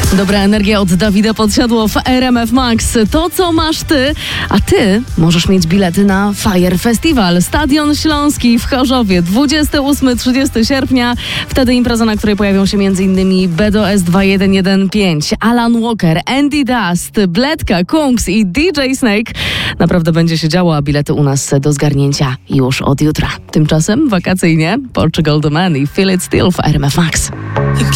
Dobra energia od Dawida Podsiadło w RMF Max. To, co masz ty, a ty możesz mieć bilety na Fire Festival. Stadion Śląski w Chorzowie 28-30 sierpnia. Wtedy impreza, na której pojawią się m.in. BDS 2115, Alan Walker, Andy Dust, Bledka, Kungs i DJ Snake. Naprawdę będzie się działo, a bilety u nas do zgarnięcia już od jutra. Tymczasem wakacyjnie Portugal The Man i Feel It Still w RMF Max.